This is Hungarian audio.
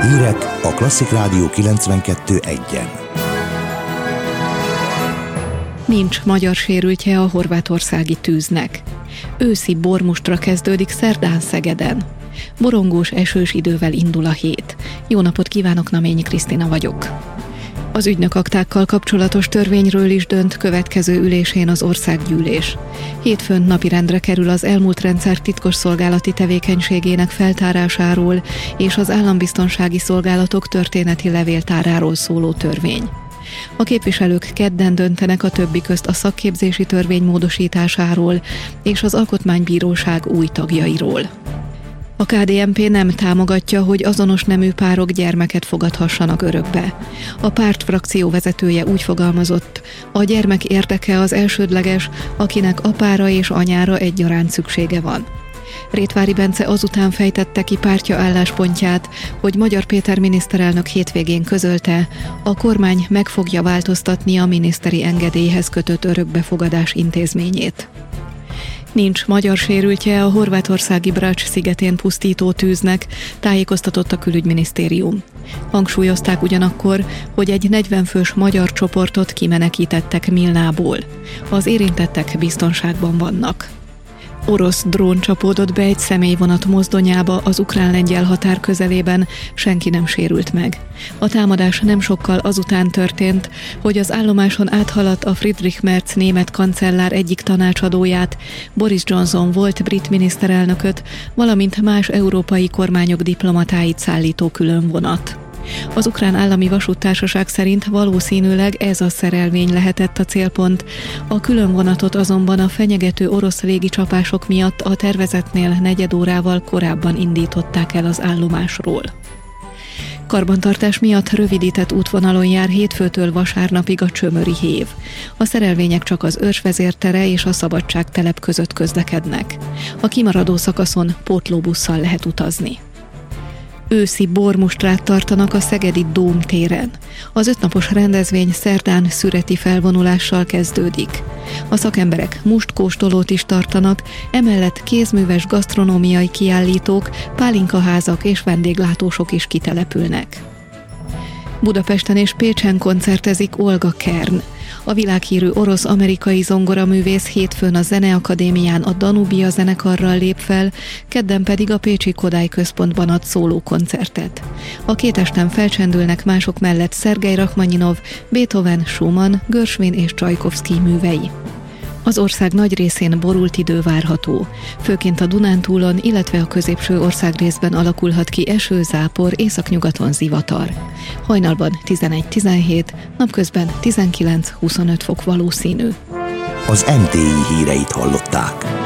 Hírek a Klasszik Rádió 92.1-en. Nincs magyar sérültje a horvátországi tűznek. Őszi bormustra kezdődik szerdán Szegeden. Borongós, esős idővel indul a hét. Jó napot kívánok, Naményi Krisztina vagyok. Az ügynökaktákkal kapcsolatos törvényről is dönt következő ülésén az országgyűlés. Hétfőn napirendre kerül az elmúlt rendszer titkosszolgálati tevékenységének feltárásáról és az állambiztonsági szolgálatok történeti levéltáráról szóló törvény. A képviselők kedden döntenek a többi közt a szakképzési törvény módosításáról és az alkotmánybíróság új tagjairól. A KDNP nem támogatja, hogy azonos nemű párok gyermeket fogadhassanak örökbe. A párt frakció vezetője úgy fogalmazott, a gyermek érdeke az elsődleges, akinek apára és anyára egyaránt szüksége van. Rétvári Bence azután fejtette ki pártja álláspontját, hogy Magyar Péter miniszterelnök hétvégén közölte, a kormány meg fogja változtatni a miniszteri engedélyhez kötött örökbefogadás intézményét. Nincs magyar sérültje a horvátországi Brač szigetén pusztító tűznek, tájékoztatott a külügyminisztérium. Hangsúlyozták ugyanakkor, hogy egy 40 fős magyar csoportot kimenekítettek Milnából. Az érintettek biztonságban vannak. Orosz drón csapódott be egy személyvonat mozdonyába az ukrán-lengyel határ közelében, senki nem sérült meg. A támadás nem sokkal azután történt, hogy az állomáson áthaladt a Friedrich Merz német kancellár egyik tanácsadóját, Boris Johnson volt brit miniszterelnököt, valamint más európai kormányok diplomatáit szállító különvonat. Az ukrán állami vasúttársaság szerint valószínűleg ez a szerelvény lehetett a célpont, a különvonatot azonban a fenyegető orosz légicsapások miatt a tervezetnél negyed órával korábban indították el az állomásról. Karbantartás miatt rövidített útvonalon jár hétfőtől vasárnapig a Csömöri hév. A szerelvények csak az Őrsvezértere és a Szabadságtelep között közlekednek. A kimaradó szakaszon pótlóbusszal lehet utazni. Őszi bormustrát tartanak a szegedi Dóm téren. Az 5 napos rendezvény szerdán szüreti felvonulással kezdődik. A szakemberek mustkóstolót is tartanak, emellett kézműves gasztronómiai kiállítók, pálinkaházak és vendéglátósok is kitelepülnek. Budapesten és Pécsen koncertezik Olga Kern. A világhírű orosz-amerikai zongoraművész hétfőn a Zeneakadémián a Danubia zenekarral lép fel, kedden pedig a Pécsi Kodály Központban ad szólókoncertet. A két esten felcsendülnek mások mellett Szergej Rachmaninov, Beethoven, Schumann, Gershwin és Csajkovszkij művei. Az ország nagy részén borult idő várható. Főként a Dunántúlon, illetve a középső országrészben alakulhat ki eső, zápor, északnyugaton zivatar. Hajnalban 11-17, napközben 19-25 fok valószínű. Az NTI híreit hallották.